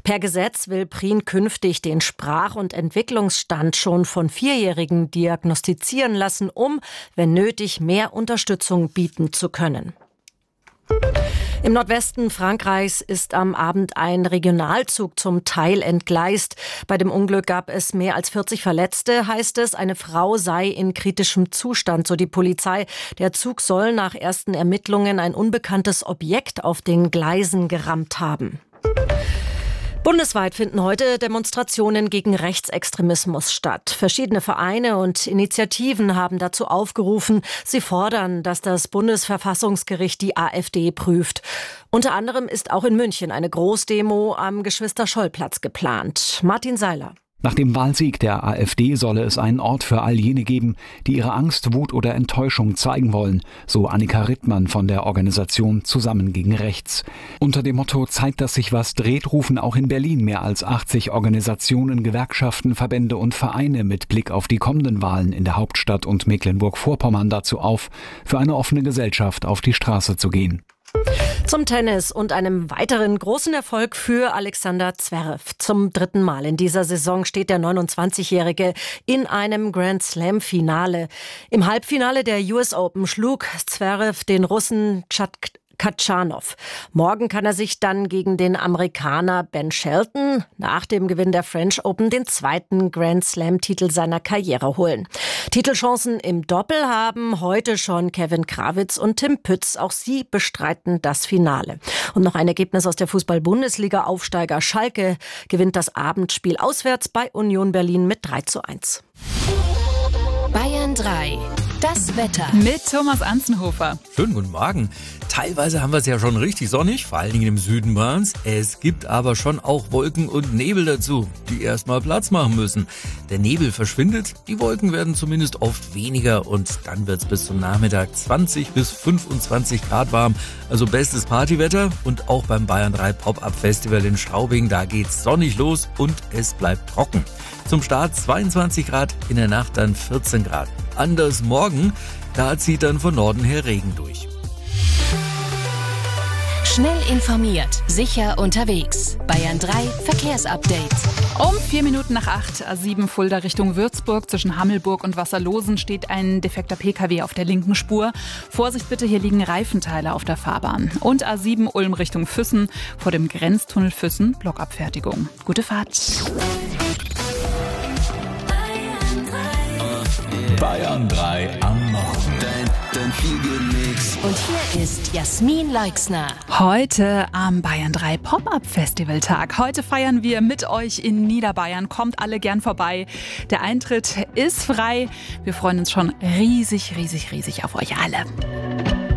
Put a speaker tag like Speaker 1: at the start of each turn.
Speaker 1: Per Gesetz will Prien künftig den Sprach- und Entwicklungsstand schon von 4-Jährigen diagnostizieren lassen, um, wenn nötig, mehr Unterstützung bieten zu können. Im Nordwesten Frankreichs ist am Abend ein Regionalzug zum Teil entgleist. Bei dem Unglück gab es mehr als 40 Verletzte, heißt es. Eine Frau sei in kritischem Zustand, so die Polizei. Der Zug soll nach ersten Ermittlungen ein unbekanntes Objekt auf den Gleisen gerammt haben. Bundesweit finden heute Demonstrationen gegen Rechtsextremismus statt. Verschiedene Vereine und Initiativen haben dazu aufgerufen. Sie fordern, dass das Bundesverfassungsgericht die AfD prüft. Unter anderem ist auch in München eine Großdemo am Geschwister-Scholl-Platz geplant. Martin Seiler.
Speaker 2: Nach dem Wahlsieg der AfD solle es einen Ort für all jene geben, die ihre Angst, Wut oder Enttäuschung zeigen wollen, so Annika Rittmann von der Organisation Zusammen gegen Rechts. Unter dem Motto Zeit, dass sich was dreht, rufen auch in Berlin mehr als 80 Organisationen, Gewerkschaften, Verbände und Vereine mit Blick auf die kommenden Wahlen in der Hauptstadt und Mecklenburg-Vorpommern dazu auf, für eine offene Gesellschaft auf die Straße zu gehen.
Speaker 1: Zum Tennis und einem weiteren großen Erfolg für Alexander Zverev. Zum 3. Mal in dieser Saison steht der 29-Jährige in einem Grand-Slam-Finale. Im Halbfinale der US Open schlug Zverev den Russen Katschanow. Morgen kann er sich dann gegen den Amerikaner Ben Shelton nach dem Gewinn der French Open den 2. Grand-Slam-Titel seiner Karriere holen. Titelchancen im Doppel haben heute schon Kevin Krawitz und Tim Pütz. Auch sie bestreiten das Finale. Und noch ein Ergebnis aus der Fußball-Bundesliga. Aufsteiger Schalke gewinnt das Abendspiel auswärts bei Union Berlin mit 3:1.
Speaker 3: Bayern 3. Das Wetter.
Speaker 4: Mit Thomas Anzenhofer.
Speaker 5: Schönen guten Morgen. Teilweise haben wir es ja schon richtig sonnig, vor allen Dingen im Süden Bayerns. Es gibt aber schon auch Wolken und Nebel dazu, die erstmal Platz machen müssen. Der Nebel verschwindet, die Wolken werden zumindest oft weniger und dann wird es bis zum Nachmittag 20 bis 25 Grad warm. Also bestes Partywetter und auch beim Bayern 3 Pop-Up Festival in Straubing, da geht's sonnig los und es bleibt trocken. Zum Start 22 Grad, in der Nacht dann 14 Grad. Anders morgen, da zieht dann von Norden her Regen durch.
Speaker 3: Schnell informiert, sicher unterwegs. Bayern 3 Verkehrsupdate.
Speaker 4: Um 8:04 A7 Fulda Richtung Würzburg zwischen Hammelburg und Wasserlosen steht ein defekter Pkw auf der linken Spur. Vorsicht bitte, hier liegen Reifenteile auf der Fahrbahn. Und A7 Ulm Richtung Füssen vor dem Grenztunnel Füssen Blockabfertigung. Gute Fahrt.
Speaker 6: Bayern 3 am Morgen.
Speaker 3: Und hier ist Jasmin Leixner.
Speaker 4: Heute am Bayern 3 Pop-Up Festivaltag. Heute feiern wir mit euch in Niederbayern. Kommt alle gern vorbei. Der Eintritt ist frei. Wir freuen uns schon riesig auf euch alle.